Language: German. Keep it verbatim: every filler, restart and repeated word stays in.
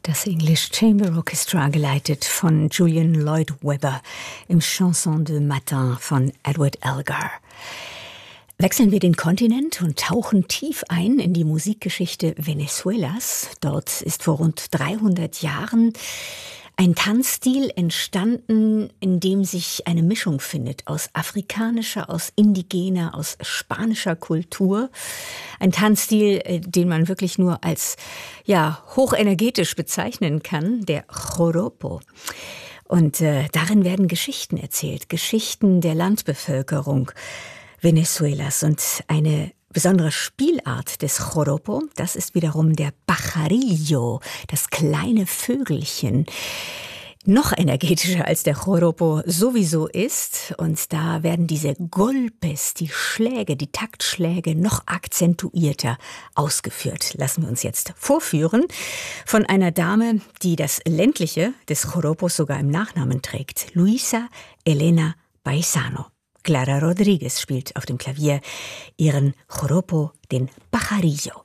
Das English Chamber Orchestra, geleitet von Julian Lloyd Webber im Chanson de Matin von Edward Elgar. Wechseln wir den Kontinent und tauchen tief ein in die Musikgeschichte Venezuelas. Dort ist vor rund dreihundert Jahren ein Tanzstil entstanden, in dem sich eine Mischung findet aus afrikanischer, aus indigener, aus spanischer Kultur. Ein Tanzstil, den man wirklich nur als ja, hochenergetisch bezeichnen kann, der Joropo. Und äh, darin werden Geschichten erzählt, Geschichten der Landbevölkerung Venezuelas. Und eine besondere Spielart des Joropo, das ist wiederum der Pajarillo, das kleine Vögelchen. Noch energetischer als der Joropo sowieso ist. Und da werden diese Golpes, die Schläge, die Taktschläge noch akzentuierter ausgeführt. Lassen wir uns jetzt vorführen von einer Dame, die das Ländliche des Joropos sogar im Nachnamen trägt. Luisa Elena Paisano. Clara Rodriguez spielt auf dem Klavier ihren Joropo, den Pajarillo.